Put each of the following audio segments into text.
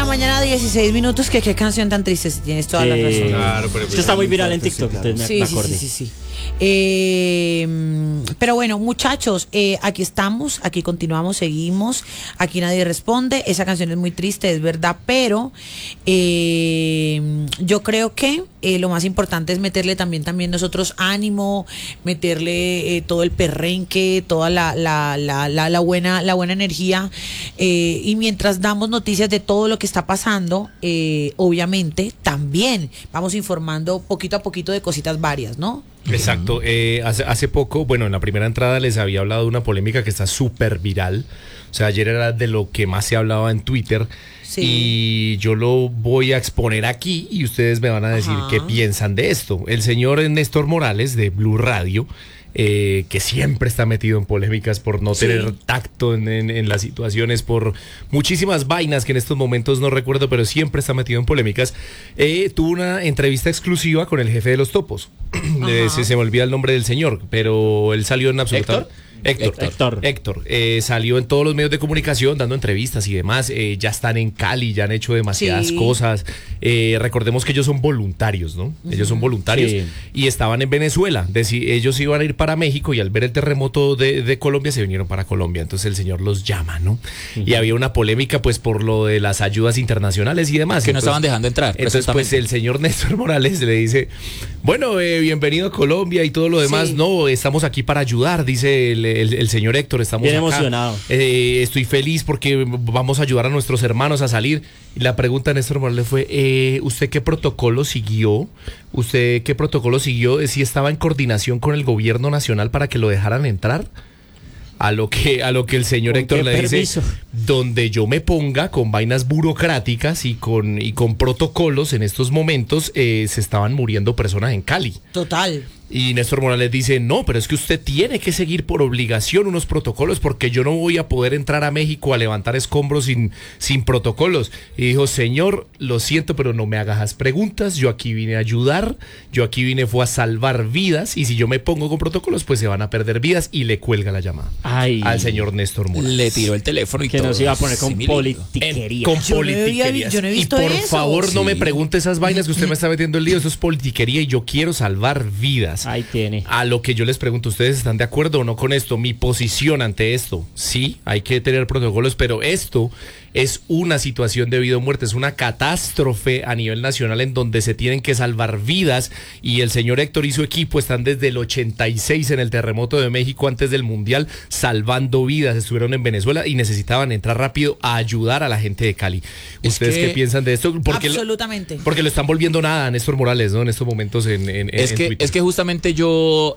mañana, 16 minutos, que qué canción tan triste, si tienes toda la razón. Claro, pero Esto está muy viral en TikTok, entonces me acordé. Sí. Pero bueno, muchachos, aquí estamos, aquí continuamos, seguimos, aquí nadie responde. Esa canción es muy triste, es verdad, pero yo creo que lo más importante es meterle también nosotros ánimo, meterle todo el perrenque, toda la buena energía, y mientras damos noticias de todo lo que está pasando, obviamente también vamos informando poquito a poquito de cositas varias, ¿no? Exacto. Hace poco, bueno, en la primera entrada les había hablado de una polémica que está súper viral. O sea, ayer era de lo que más se hablaba en Twitter. Sí. Y yo lo voy a exponer aquí y ustedes me van a decir qué piensan de esto. El señor Néstor Morales de Blue Radio, que siempre está metido en polémicas por no tener tacto en las situaciones, por muchísimas vainas que en estos momentos no recuerdo, pero siempre está metido en polémicas. Tuvo una entrevista exclusiva con el jefe de los topos. Se me olvida el nombre del señor, pero él salió en absoluta... Héctor. Salió en todos los medios de comunicación dando entrevistas y demás. Ya están en Cali, ya han hecho demasiadas cosas. Recordemos que ellos son voluntarios, ¿no? Ellos son voluntarios y estaban en Venezuela. Ellos iban a ir para México y al ver el terremoto de Colombia se vinieron para Colombia. Entonces el señor los llama, ¿no? Y había una polémica pues por lo de las ayudas internacionales y demás. Que no estaban dejando entrar. Entonces pues el señor Néstor Morales le dice, bueno, bienvenido a Colombia y todo lo demás. No, estamos aquí para ayudar, dice el señor Héctor, estamos bien acá. Emocionado. Estoy feliz porque vamos a ayudar a nuestros hermanos a salir. Y la pregunta de Néstor Morales fue, ¿usted qué protocolo siguió? ¿Si estaba en coordinación con el gobierno nacional para que lo dejaran entrar? A lo que el señor Héctor le dice, donde yo me ponga con vainas burocráticas y con protocolos en estos momentos, se estaban muriendo personas en Cali. Total. Y Néstor Morales dice, no, pero es que usted tiene que seguir por obligación unos protocolos porque yo no voy a poder entrar a México a levantar escombros sin protocolos. Y dijo, señor, lo siento, pero no me hagas preguntas, yo aquí vine a ayudar, fue a salvar vidas y si yo me pongo con protocolos, pues se van a perder vidas y le cuelga la llamada al señor Néstor Morales. Le tiró el teléfono y que todo. nos iba a poner con politiquería. Yo no he visto y por eso. favor, no me pregunte esas vainas que usted me está metiendo el lío, eso es politiquería y yo quiero salvar vidas. Ahí tiene. A lo que yo les pregunto, ¿ustedes están de acuerdo o no con esto? Mi posición ante esto, sí, hay que tener protocolos, pero esto es una situación de vida o muerte, es una catástrofe a nivel nacional en donde se tienen que salvar vidas y el señor Héctor y su equipo están desde el 86 en el terremoto de México antes del Mundial salvando vidas, estuvieron en Venezuela y necesitaban entrar rápido a ayudar a la gente de Cali. ¿Ustedes qué piensan de esto? Absolutamente. Porque lo están volviendo nada a Néstor Morales, ¿no? En estos momentos en Twitter. Es que justamente yo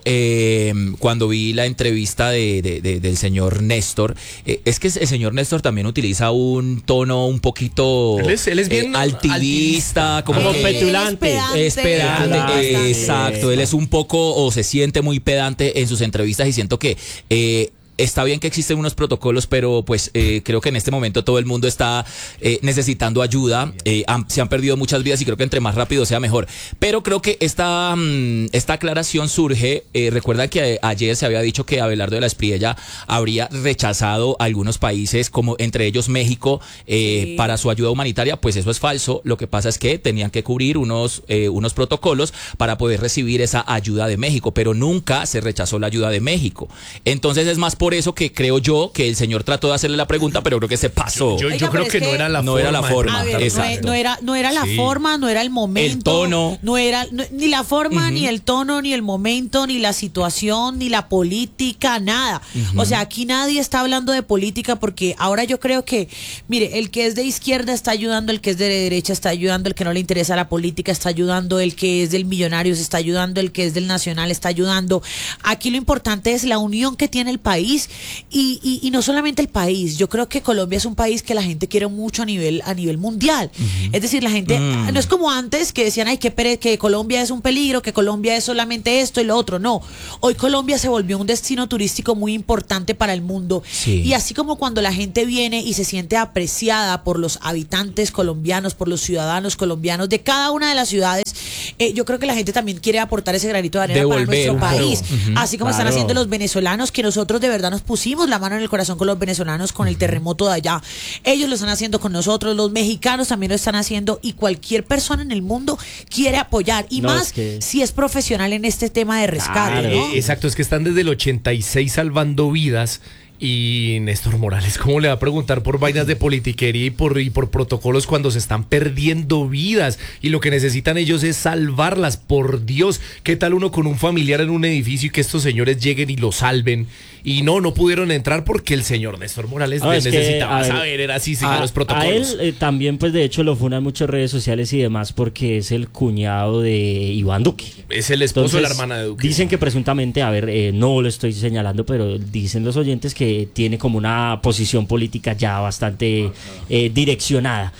cuando vi la entrevista del señor Néstor, es que el señor Néstor también utiliza un tono un poquito él es bien altivista, como petulante. Es pedante, exacto. Él es un poco, o se siente muy pedante en sus entrevistas y siento que está bien que existen unos protocolos, pero pues creo que en este momento todo el mundo está necesitando ayuda. Se han perdido muchas vidas y creo que entre más rápido sea mejor. Pero creo que esta aclaración surge. Recuerda que ayer se había dicho que Abelardo de la Espriella habría rechazado a algunos países, como entre ellos México, para su ayuda humanitaria. Pues eso es falso. Lo que pasa es que tenían que cubrir unos protocolos para poder recibir esa ayuda de México, pero nunca se rechazó la ayuda de México. Entonces es más por eso que creo yo que el señor trató de hacerle la pregunta, pero creo que se pasó. Yo creo que no era la forma. A ver, no era la forma, no era el momento. El tono. No era ni la forma, ni el tono, ni el momento, ni la situación, ni la política, nada. O sea, aquí nadie está hablando de política porque ahora yo creo que, mire, el que es de izquierda está ayudando, el que es de derecha está ayudando, el que no le interesa la política está ayudando, el que es del Millonarios está ayudando, el que es del Nacional está ayudando. Aquí lo importante es la unión que tiene el país y no solamente el país. Yo creo que Colombia es un país que la gente quiere mucho a nivel mundial. Es decir, la gente no es como antes que decían, ay, que Colombia es un peligro, que Colombia es solamente esto y lo otro. No, hoy Colombia se volvió un destino turístico muy importante para el mundo. Y así como cuando la gente viene y se siente apreciada por los habitantes colombianos, por los ciudadanos colombianos de cada una de las ciudades, yo creo que la gente también quiere aportar ese granito de arena Devolver para nuestro un país, poco. así como están haciendo los venezolanos, que nosotros de verdad nos pusimos la mano en el corazón con los venezolanos con el terremoto de allá. Ellos lo están haciendo con nosotros, los mexicanos también lo están haciendo, y cualquier persona en el mundo quiere apoyar, y más si es profesional en este tema de rescate, ¿no? Exacto, es que están desde el 86 salvando vidas. Y Néstor Morales, ¿cómo le va a preguntar por vainas de politiquería y por protocolos cuando se están perdiendo vidas? Y lo que necesitan ellos es salvarlas, por Dios. ¿Qué tal uno con un familiar en un edificio y que estos señores lleguen y lo salven? Y no pudieron entrar porque el señor Néstor Morales necesitaba saber, era así, seguir los protocolos. A él también, pues de hecho, lo funan muchas redes sociales y demás porque es el cuñado de Iván Duque. Es el esposo de la hermana de Duque. Dicen que presuntamente, no lo estoy señalando, pero dicen los oyentes que tiene como una posición política ya bastante direccionada.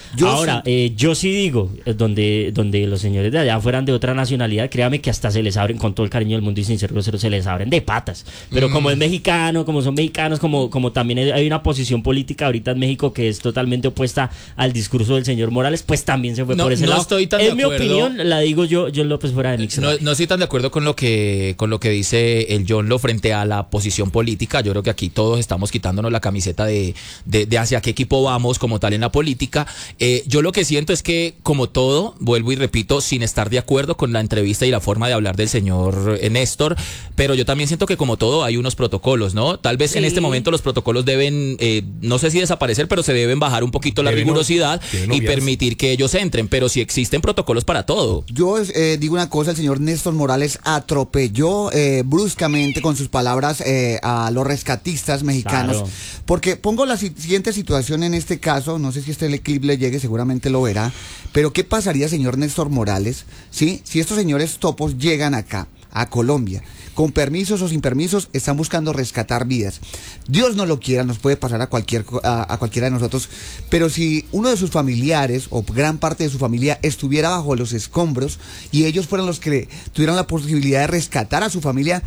Yo sí digo, donde los señores de allá fueran de otra nacionalidad, créame que hasta se les abren, con todo el cariño del mundo y sin ser grosero, se les abren de patas. Pero como es mexicano, como son mexicanos, como también hay una posición política ahorita en México que es totalmente opuesta al discurso del señor Morales, pues también se fue por ese lado. Estoy tan de acuerdo. Mi opinión, la digo yo López fuera de mix. No estoy tan de acuerdo con lo que dice el John Lo frente a la posición política. Yo creo que aquí todos estamos quitándonos la camiseta de hacia qué equipo vamos como tal en la política. Yo lo que siento es que, como todo, vuelvo y repito, sin estar de acuerdo con la entrevista y la forma de hablar del señor Néstor, pero yo también siento que, como todo, hay unos protocolos, ¿no? Tal vez en este momento los protocolos deben, no sé si desaparecer, pero se deben bajar un poquito la rigurosidad y permitir que ellos entren, pero sí existen protocolos para todo. Yo digo una cosa, el señor Néstor Morales atropelló bruscamente con sus palabras a los rescatistas mexicanos, claro. Porque pongo la siguiente situación en este caso, no sé si este clip le llegue, seguramente lo verá, pero ¿qué pasaría, señor Néstor Morales, si estos señores topos llegan acá, a Colombia, con permisos o sin permisos, están buscando rescatar vidas? Dios no lo quiera, nos puede pasar a cualquiera de nosotros, pero si uno de sus familiares o gran parte de su familia estuviera bajo los escombros y ellos fueran los que tuvieran la posibilidad de rescatar a su familia,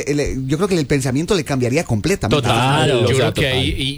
yo creo que el pensamiento le cambiaría completamente. Total, yo creo que ahí,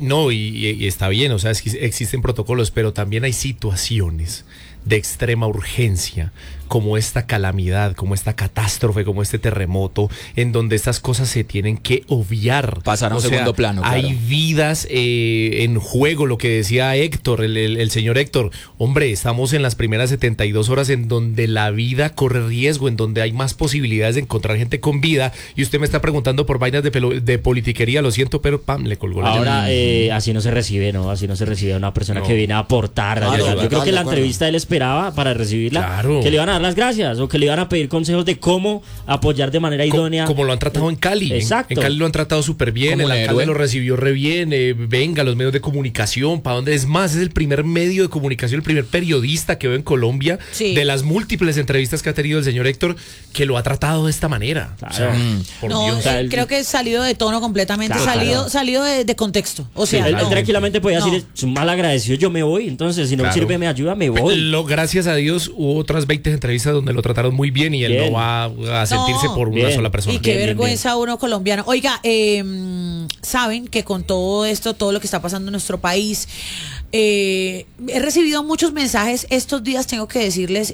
y está bien, o sea, existen protocolos, pero también hay situaciones de extrema urgencia, como esta calamidad, como esta catástrofe, como este terremoto, en donde estas cosas se tienen que obviar. Pasar a un segundo plano. Hay claro. vidas en juego, lo que decía Héctor, el señor Héctor. Hombre, estamos en las primeras 72 horas en donde la vida corre riesgo, en donde hay más posibilidades de encontrar gente con vida, y usted me está preguntando por vainas de politiquería, lo siento, pero le colgó la llamada. Ahora, así no se recibe, ¿no? Así no se recibe a una persona que viene a aportar. Yo creo que la entrevista él esperaba para recibirla, que le iban a dar las gracias o que le iban a pedir consejos de cómo apoyar de manera idónea. Como lo han tratado en Cali. Exacto. En Cali lo han tratado súper bien, el alcalde lo recibió re bien, venga, los medios de comunicación, ¿para dónde? Es más, es el primer medio de comunicación, el primer periodista que veo en Colombia, de las múltiples entrevistas que ha tenido el señor Héctor, que lo ha tratado de esta manera. Claro. O sea, por Dios. Creo que es salido de tono completamente, salido de contexto. O sea, él tranquilamente podía decir, es un mal agradecido, yo me voy, entonces si no sirve, me ayuda, me voy. Gracias a Dios hubo otras 20 entrevistas donde lo trataron muy bien y él no va a sentirse por una sola persona. Y qué vergüenza uno colombiano. Oiga, saben que con todo esto, todo lo que está pasando en nuestro país, he recibido muchos mensajes estos días, tengo que decirles,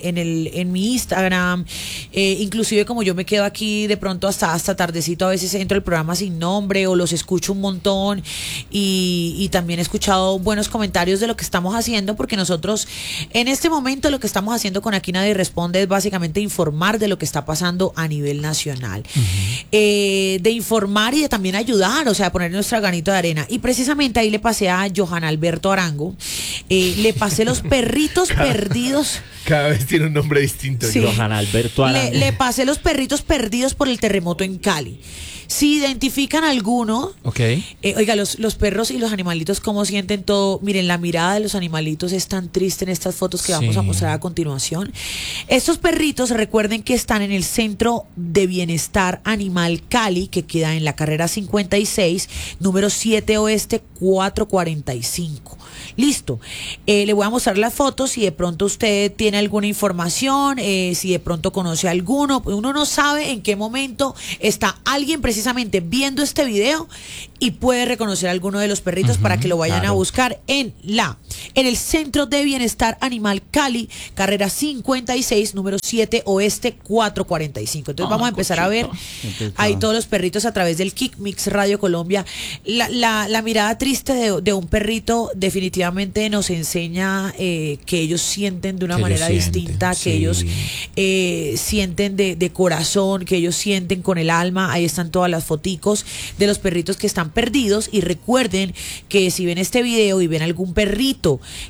en mi Instagram, inclusive como yo me quedo aquí de pronto hasta tardecito, a veces entro al programa sin nombre o los escucho un montón, y también he escuchado buenos comentarios de lo que estamos haciendo, porque nosotros en este momento lo que estamos haciendo con Aquí Nadie Responde es básicamente informar de lo que está pasando a nivel nacional, de informar y de también ayudar, o sea, poner nuestro granito de arena. Y precisamente ahí le pasé a Johan Alberto Arango, le pasé los perritos perdidos. Cada vez tiene un nombre distinto. Sí. Johan Alberto Arango. Le pasé los perritos perdidos por el terremoto en Cali. Si identifican alguno, oiga, los perros y los animalitos, cómo sienten todo. Miren, la mirada de los animalitos es tan triste en estas fotos que vamos a mostrar a continuación. Estos perritos, recuerden que están en el Centro de Bienestar Animal Cali, que queda en la carrera 56, número 7 Oeste 445. Listo. Le voy a mostrar las fotos si de pronto usted tiene alguna información, si de pronto conoce a alguno. Uno no sabe en qué momento está alguien precisamente viendo este video y puede reconocer a alguno de los perritos para que lo vayan a buscar en el Centro de Bienestar Animal Cali, carrera 56, número 7 Oeste 445. Entonces vamos a empezar a ver ahí todos los perritos a través del Kick Mix Radio Colombia. La mirada triste de un perrito definitivamente nos enseña que ellos sienten de una manera distinta, que ellos sienten de corazón, que ellos sienten con el alma. Ahí están todas las foticos de los perritos que están perdidos, y recuerden que si ven este video y ven algún perrito